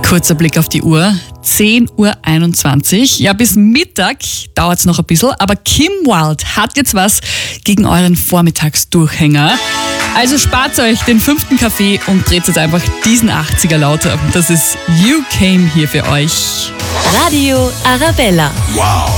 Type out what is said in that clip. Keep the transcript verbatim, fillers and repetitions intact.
Kurzer Blick auf die Uhr. zehn Uhr einundzwanzig. Ja, bis Mittag dauert es noch ein bisschen, aber Kim Wilde hat jetzt was gegen euren Vormittagsdurchhänger. Also spart euch den fünften Kaffee und dreht jetzt einfach diesen achtziger lauter. Das ist You Came hier für euch. Radio Arabella. Wow.